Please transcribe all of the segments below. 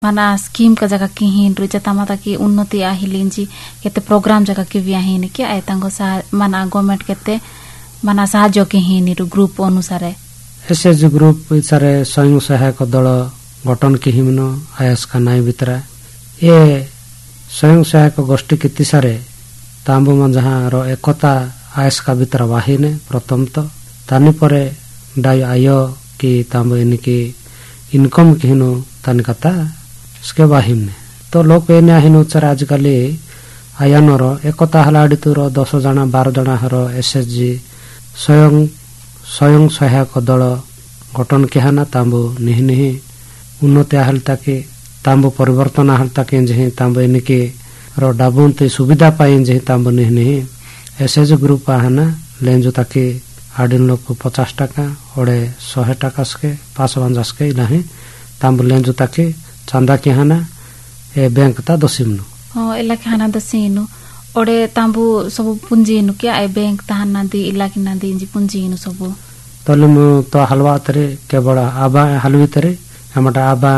माना स्कीम का जगह की हिन रुचा तमाता की उन्नति आहिलिन जी केते प्रोग्राम जगह की व्याहिन के आय तांगो सा माना गवर्नमेंट केते माना साहाଯ୍ୟ की हिन रु ग्रुप अनुसार एसएचजी ग्रुप सारे स्वयं सहायक दल गठन की हिमनो आयस का नाय भितरा ए स्वयं सहायक गोष्ठी किति सारे तांबु मन जहां रो एकता आयस का भितरा वाहिने प्रथम तो तानि परे डाय आयो की तांबु इनकी इनकम की हिनो तानि कता इसके वाहिने तो लोग एने हिनो चर आजकल आयानर एकता हलाडी तुरो 10 जना 12 जना हरो एसएचजी स्वयं सहायक दल गठन किहाना तांबु निहि निहि उन्नति आहल ताकि तांबु परिवर्तन आहल ताकि जही तांबु इनके रो डाबुंते सुविधा पाइन जही तांबु निहि निहि एसएचजी ग्रुप आहना लेंजो ताकि आडिन लोग को 50 टका ओडे 100 टका सके 550 के इलाही तांबु लेंजो ताकि चंदा किहाना ए बैंक ता दसिमनु हो इला किहाना दसिनु ओडे तांबु सब पुंजीनु क्या ए बैंक ताहना दी इला किना दी जी पुंजीनु सब तलमु तो हलवा तरे केवल आबा हलवी तरे हमटा आबा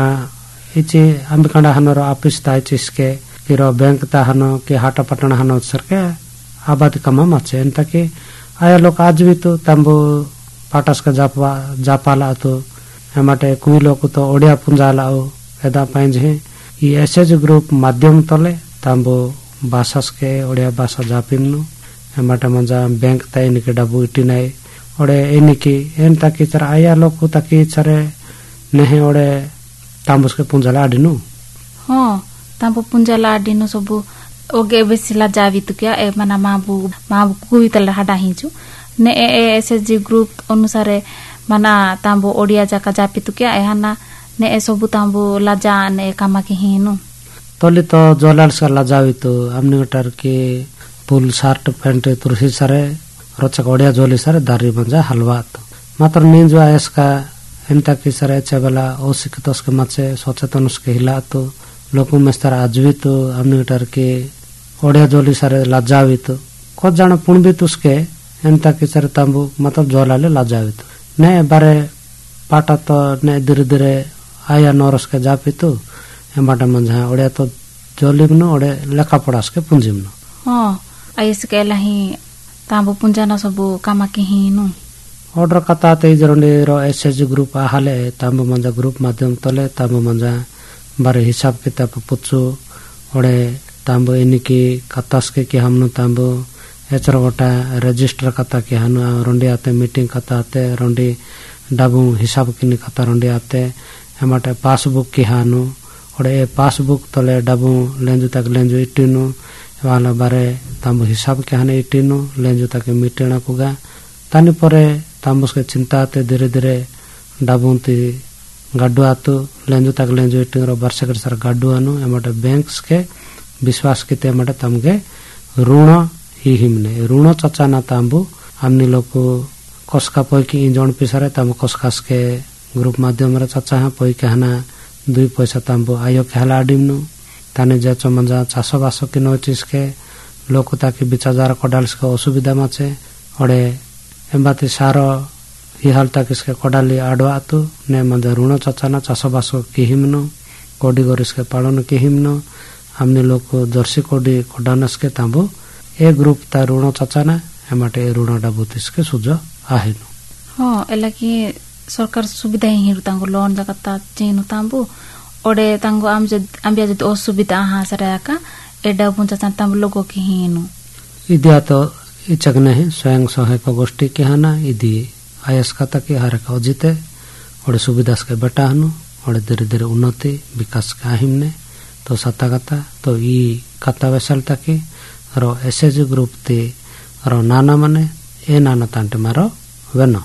इचे अंबिकांडा हनर ऑफिस ताइ चिसके किरो बैंक ता हनो के हाटा पटना हनो सरके आबाद कमा मचे एंता के आया लोग आज भी तो तांबु पाटस का जापाला तो हमटे कुई लोग तो ओडिया पुंजालाओ एदा पाइन जे ई एसएच ग्रुप माध्यम तले तांबु भाषास के ओडिया भाषा जापिमनु हमटे मंजा बैंक ताइ निके डाबु इटी नाय ओडे एनिकी एन ताकि चर आया लोग को ताकि चरे नेहे ओडे तांबुस के पुंजाला आडिनु हो तांबु पुंजाला आडिनु सब ओगे बेसिला जावी तो क्या ए मना माबू कुई तल हडा हिजु ने एसएचजी ग्रुप अनुसार मना तांबु ओडिया जाका जापि तो क्या एहाना ने ए सब तांबु लाजा ने कामा के हिनु तोली तो जोलाल सा लाजावी तो हमने गटर के फुल शर्ट पैंट तुरसी सारे रोचक ओडिया जोली सारे दारी मंजा हलवा तो मात्र नींजो आयस का एंता की सारे चबला ओसिक तोस के मचे सचेतन उसके हिला तो लोगों में स्तर आज भी तो हमने गटर के ओडिया जोली सारे लाजावी तो को जान पुण भी तुसके एंता की सारे तांबु मतलब जोलाले लाजावी तो ने बारे पाटा तो ने धीरे धीरे आया नोरस के जापी तो एमाटा मंजा ओडिया तो जोलिमनो ओडे लेखा पढ़ास के पुंजिमनो हां आइस के लही तांबु पुंजाना सब कामा के हिनु ऑर्डर कता ते जरने रो एसएचजी ग्रुप आहाले तांबु मंजा ग्रुप माध्यम तले तांबु मंजा बारे हिसाब किताब पुछु ओडे तांबु इनकी कतास के हमनु तांबु एचर गोटा रजिस्टर कता के हनु रोंडी आते मीटिंग कता आते रोंडी डाबु हिसाब किनी कता रोंडी आते हमाटे पासबुक की हानु ओडे पासबुक तले डाबु लेंजु तक लेंजु इटिनु वाला बारे तांबु हिसाब के हने इटिनु लेंजु तक मीटेना कुगा तानि परे तांबु के चिंता आते धीरे धीरे डाबुंती गाडु आतु लेंजु तक लेंजु इटिनु रो वर्षकर सर गाडु आनु हमाटे बैंक्स के विश्वास किते हमाटे तमगे ऋण ही हिमने ऋण चचाना तांबु हमनी लोग को कोसका पोई की इंजन पिसरे तांबु कोसकास के ग्रुप माध्यम रे चचा हा पोई के हना 2 पैसा तांबु आयो के हला आडिमनु ताने जे चमंजा चासो बासो कि नो चीज के लोकता की बिचाजार कोडाल्स के असुविधा माचे ओडे एम्बाती सारो ही हालता किसके कोडाली आडवा तो ने मंजा ऋण चचाना चासो बासो की हिमनु कोडी गोरिस के पालन की हिमनु हमने लोग को जर्सी कोडी कोडानस के तांबु ए ग्रुप ता ऋण चचाना एमाटे ऋण डाबुतिस के सुजो आहिनु हां एला की सरकार सुविधा हिरु तांगो लोन जगता चेनु तांबु ओडे तांगो आम्बिया जद असुविधा हा सराका एडा पुंचा तांबु लोगो की हिनु इदिया तो इचगने है स्वयं सहायक गोष्ठी के हाना इदी आयस कता के हारे का जिते ओडे सुविधा के बेटा हनु ओडे धीरे धीरे उन्नति विकास का हिमने तो सता कता तो ई कता वेसल तके रो एसएचजी ग्रुप ते रो नाना माने ए नाना तांटे मारो वेनो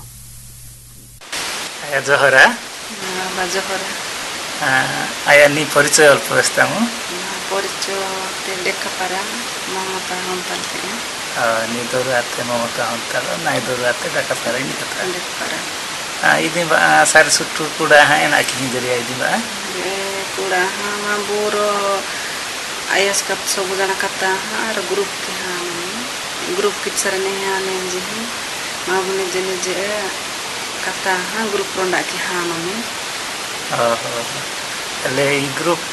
जोहरा आया नी परिचय अल्प व्यस्तामु परिचय ते लेखापारा ममता हंतालते नी दोराते ममता हंताल नाई दोराते लेखापारा नी कथा लेखापारा इदि सारे सुट्टु कुडा हा एना कि जरिया इदि बा कुडा हा मा बोरो आयस कप सब जना कता हार ग्रुप के हा ग्रुप के सरने हा ने जी माबुने जने जे कता हा ग्रुप रोंडा की हा मने ले ग्रुप